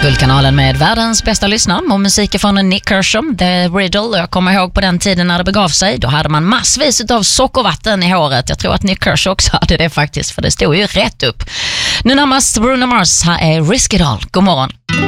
Guldkanalen med världens bästa lyssnare och musik från Nick Kershaw, The Riddle. Jag kommer ihåg på den tiden när det begav sig, då hade man massvis av sockervatten i håret. Jag tror att Nick Kershaw också hade det faktiskt, för det stod ju rätt upp. Nu närmast Bruno Mars, här är Risk It All. God morgon.